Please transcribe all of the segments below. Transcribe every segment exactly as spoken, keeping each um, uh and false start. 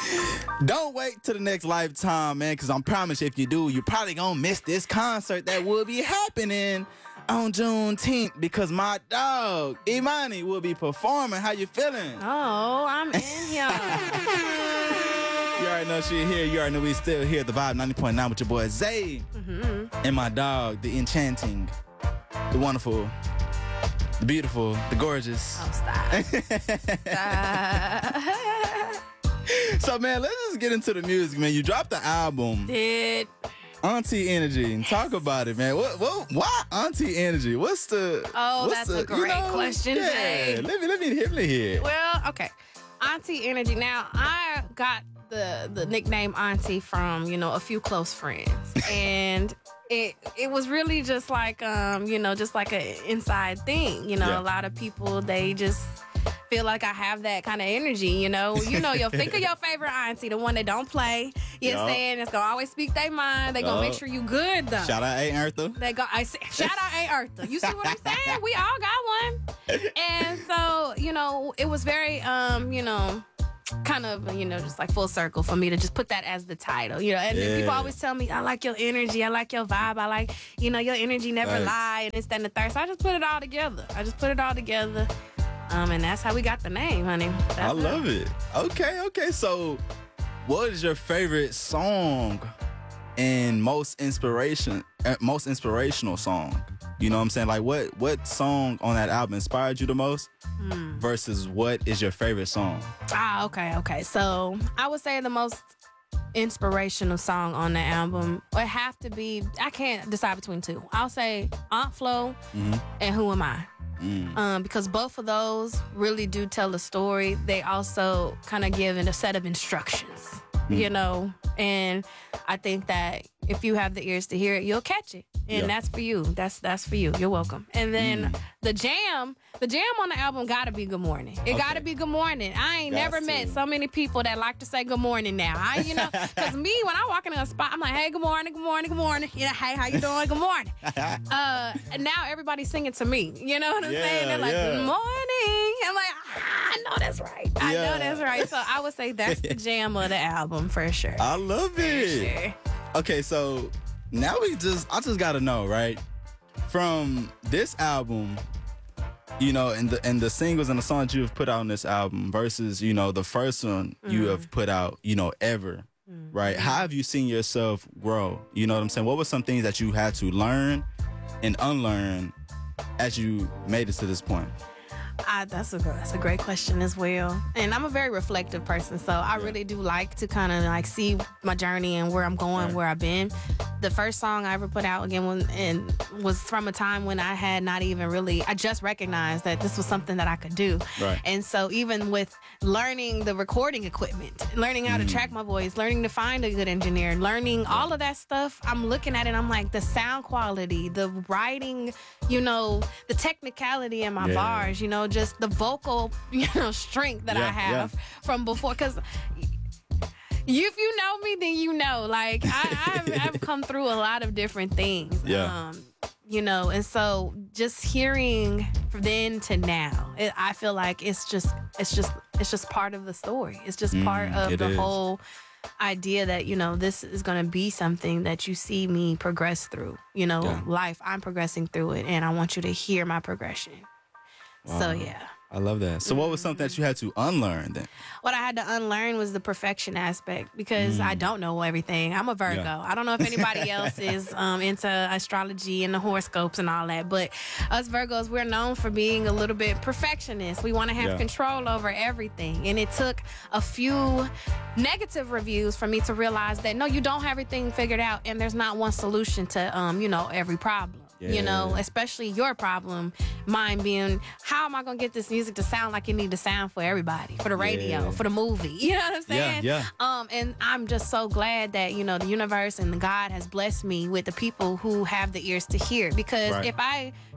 Don't wait till the next lifetime, man, because I promise you, if you do, you're probably going to miss this concert that will be happening on Juneteenth because my dog, Imani, will be performing. How you feeling? Oh, I'm in here. You already know she here. You already know we still here at the Vibe ninety point nine with your boy Zay. Mm-hmm. And my dog, the enchanting, the wonderful, the beautiful, the gorgeous. Oh, stop. Stop. So, man, let's just get into the music, man. You dropped the album. Did. Auntie Energy. And talk about it, man. What, what, why Auntie Energy? What's the... Oh, what's that's the, a great you know, question, yeah, Zay. let me, let me, let me hear it. Well, okay. Auntie Energy. Now, I got the the nickname Auntie from, you know, a few close friends. And it it was really just like, um, you know, just like an inside thing. You know, Yeah. a lot of people, they just feel like I have that kind of energy, you know. You know, you'll think of your favorite auntie, the one that don't play. You know what I'm Yup. saying? It's going to always speak their mind. They going to Yup. make sure you good, though. Shout out A. Eartha. They go. I say, shout out Aunt Eartha. You see what I'm saying? We all got one. And so, you know, it was very, um, you know, kind of, you know, just like full circle for me to just put that as the title, you know. And then people Yeah. always tell me, I like your energy, I like your vibe, I like, you know, your energy never Right. lie, and this, that, and the third. So I just put it all together. I just put it all together. Um, and that's how we got the name, honey. That's I love it. Okay, okay. So, what is your favorite song and most inspiration, uh, most inspirational song? You know what I'm saying? Like, what what song on that album inspired you the most? Hmm. Versus what is your favorite song? Ah, okay, okay. So I would say the most inspirational song on the album would have to be, I can't decide between two. I'll say Aunt Flo and Who Am I? Um, because both of those really do tell a story. They also kind of give it a set of instructions, you know, and I think that if you have the ears to hear it, you'll catch it. And Yeah. that's for you. That's that's for you. You're welcome. And then the jam, the jam on the album gotta be Good Morning. It Okay. gotta be Good Morning. I ain't Got never to. met so many people that like to say good morning now. I, you know, because me, when I walk into a spot, I'm like, hey, good morning, good morning, good morning. You know, hey, how you doing? Good morning. uh, and now everybody's singing to me. You know what I'm Yeah, saying? They're like, yeah. good morning. I'm like, ah, I know that's right. I Yeah. know that's right. So I would say that's the jam of the album for sure. I love it. Sure. Okay, so now we just, I just gotta know, right? From this album, you know, and the and the singles and the songs you have put out on this album versus, you know, the first one you have put out, you know, ever, right? How have you seen yourself grow? You know what I'm saying? What were some things that you had to learn and unlearn as you made it to this point? I, that's a that's a great question as well. And I'm a very reflective person, so I really do like to kind of like see my journey and where I'm going, Right. where I've been. The first song I ever put out again when, and was from a time when I had not even really, I just recognized that this was something that I could do. Right. And so even with learning the recording equipment, learning how to track my voice, learning to find a good engineer, learning all of that stuff, I'm looking at it, I'm like, the sound quality, the writing, you know, the technicality in my Yeah. bars, you know, just the vocal, you know, strength that I Yeah, have from before. Because you, if you know me, then you know. Like, I, I've, I've come through a lot of different things. Yeah. Um, you know, and so just hearing from then to now, it, I feel like it's just, it's just, it's just part of the story. It's just part of it the is. whole idea that, you know, this is going to be something that you see me progress through. You know, Yeah. life, I'm progressing through it, and I want you to hear my progression. So, yeah. I love that. So what was something that you had to unlearn then? What I had to unlearn was the perfection aspect because I don't know everything. I'm a Virgo. Yeah. I don't know if anybody else is um, into astrology and the horoscopes and all that, but us Virgos, we're known for being a little bit perfectionist. We want to have Yeah. control over everything. And it took a few negative reviews for me to realize that, no, you don't have everything figured out, and there's not one solution to, um, you know, every problem. You know, Yeah. especially your problem, mine being, how am I going to get this music to sound like it need to sound for everybody, for the radio, Yeah. for the movie? You know what I'm Yeah, saying? yeah. Um, and I'm just so glad that, you know, the universe and God has blessed me with the people who have the ears to hear. Because Right. if I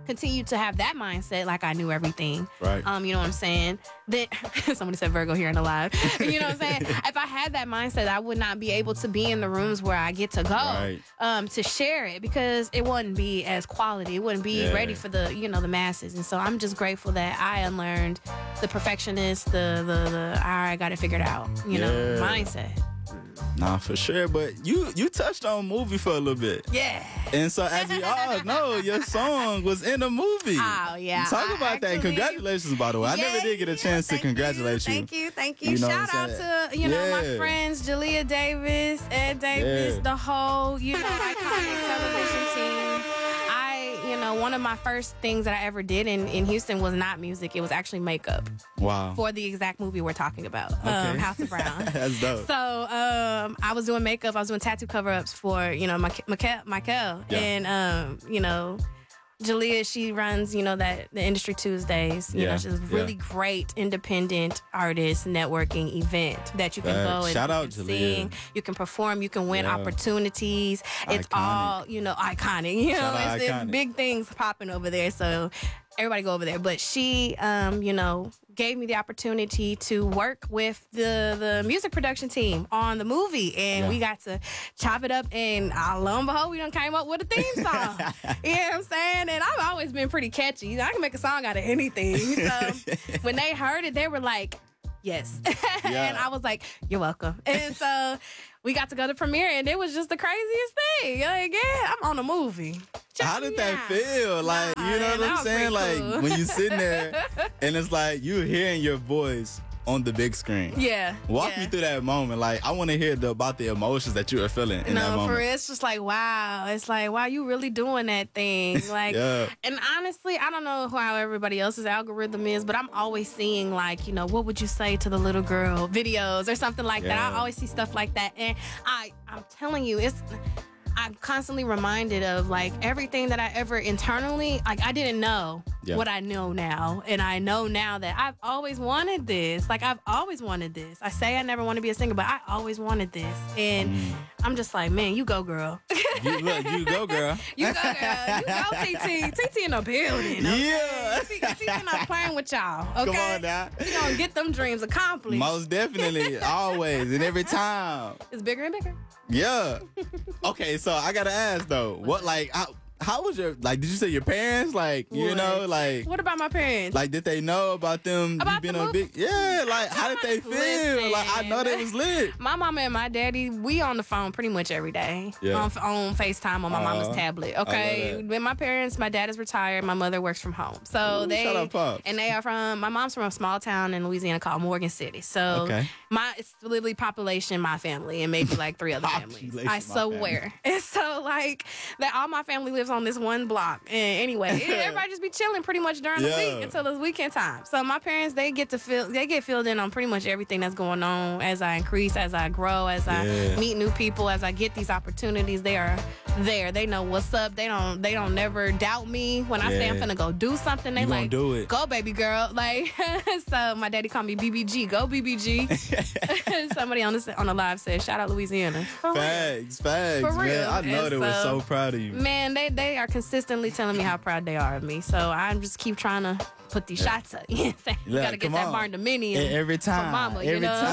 continue to have that mindset, like I knew everything. Right. Um, you know what I'm saying? Then somebody said Virgo here in the live. You know what I'm saying? If I had that mindset, I would not be able to be in the rooms where I get to go Right. um, to share it, because it wouldn't be as quality. It wouldn't be Yeah. ready for the, you know, the masses. And so I'm just grateful that I unlearned the perfectionist, the the the all right, got it figured out, you know, Yeah. mindset. Nah, for sure. But you you touched on movie for a little bit. Yeah. And so, as we all know, your song was in a movie. Oh, yeah. Talk I about that. actually- Congratulations, by the way. I never Yeah, did get a chance to thank congratulate you. Thank you, thank you. You know Shout what I'm out saying? to, you know, my Yeah. friends, Jalea Davis, Ed Davis, Yeah. the whole, you know, iconic television team. I, you know, one of my first things that I ever did in, in Houston was not music. It was actually makeup Wow. for the exact movie we're talking about, um, Okay. House of Brown. That's dope. So um, I was doing makeup. I was doing tattoo cover-ups for, you know, Michael. Michael. Yeah. And, um, you know, Jalea, she runs, you know, that the Industry Tuesdays. You Yeah, know, she's a really yeah. great independent artist networking event that you can Facts. go and Shout you out can Jalea. sing, you can perform, you can win Yeah. opportunities. It's Iconic. all, you know, iconic. You know, Shout out it's, it's iconic. big things popping over there. So everybody go over there. But she, um, you know, gave me the opportunity to work with the the music production team on the movie, and Yeah. we got to chop it up. And uh, lo and behold, we done came up with a theme song. You know what I'm saying? And I've always been pretty catchy. I can make a song out of anything. So when they heard it, they were like, "Yes," Yeah. and I was like, "You're welcome." And so we got to go to premiere, and it was just the craziest thing. Like, yeah, I'm on a movie. Check How did me that out. feel? Like, Nah, you know man, what that I'm was saying? pretty Like, cool. when you sitting there and it's like you hearing your voice on the big screen. Yeah. Walk yeah. me through that moment. Like, I want to hear the, about the emotions that you were feeling in that No, moment. for real, it's just like, wow. It's like, wow, you really doing that thing. Like, Yeah. and honestly, I don't know how everybody else's algorithm is, but I'm always seeing, like, you know, what would you say to the little girl videos or something like that. Yeah. I always see stuff like that. And I, I'm telling you, it's, I'm constantly reminded of, like, everything that I ever internally, like, I didn't know Yeah. what I know now. And I know now that I've always wanted this. Like, I've always wanted this. I say I never want to be a singer, but I always wanted this. And Mm. I'm just like, man, you go, girl. You, look, you go, girl. You go, girl. You go, T T. T T in the building. Okay? Yeah. T T not playing with y'all. Okay? Come on now. You gonna get them dreams accomplished. Most definitely, always, and every time. It's bigger and bigger. Yeah. Okay, so I gotta ask though, what like how, how was your like? Did you say your parents like you What? know like What about my parents? like did they know about them About you being the a movie? big yeah like how did they feel? Listen. Like I know they was lit. My mama and my daddy, we on the phone pretty much every day. Yeah. On, on FaceTime on my Aw, mama's tablet. I love Okay. that. When my parents, my dad is retired, my mother works from home. So Ooh, they shout out Pops. and they are from my mom's from a small town in Louisiana called Morgan City. So Okay. my it's literally population my family and maybe like three other families. Population, I my swear. And so like that all my family lives on this one block. And anyway, everybody just be chilling pretty much during Yeah. the week until it's weekend time. So my parents they get to feel they get filled in on pretty much everything that's going on as I increase, as I grow, as I Yeah. meet new people, as I get these opportunities. They are there. They know what's up. They don't they don't never doubt me when I say I'm Yeah. gonna go do something. They You gonna like do it. go baby girl. Like so my daddy called me B B G. Go B B G. Somebody on the on the live said shout out Louisiana. For real. Facts, facts, For man. real. I know And they were so- so proud of you. Man, they they are consistently telling me how proud they are of me. So I just keep trying to put these shots up. You know what I'm saying? You Look, gotta get come that on. barn dominium. E- every for time, mama, you every know?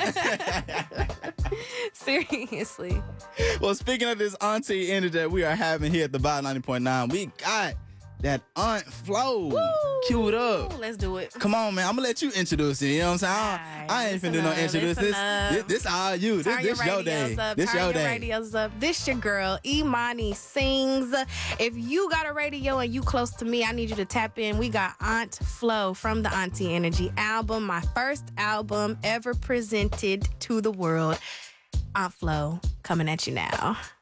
time. Seriously. Well, speaking of this auntie energy that we are having here at the Vibe ninety point nine, we got that Aunt Flo queued up. Ooh, let's do it. Come on, man. I'm gonna let you introduce it. You know what I'm saying? I, Alright, I ain't finna listen do no up, introduce. This, listen up. this, this all you. This, Turn this your your day. radios up. This Turn your your day. radios up. This your girl, Imani Sings. If you got a radio and you close to me, I need you to tap in. We got Aunt Flo from the Auntie Energy album, my first album ever presented to the world. Aunt Flo coming at you now.